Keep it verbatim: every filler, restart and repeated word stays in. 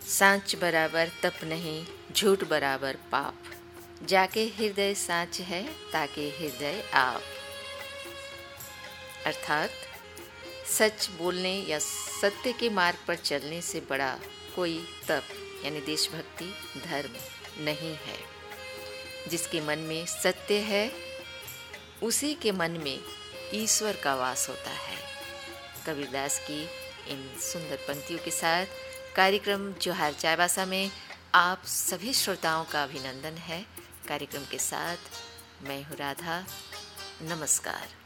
सांच बराबर तप नहीं, झूठ बराबर पाप, जाके हृदय सांच है ताके हृदय आप। अर्थात सच बोलने या सत्य के मार्ग पर चलने से बड़ा कोई तप यानी देशभक्ति धर्म नहीं है। जिसके मन में सत्य है उसी के मन में ईश्वर का वास होता है। कबीरदास की इन सुंदर पंक्तियों के साथ कार्यक्रम जोहार चायबासा में आप सभी श्रोताओं का अभिनंदन है। कार्यक्रम के साथ मैं हूँ राधा। नमस्कार।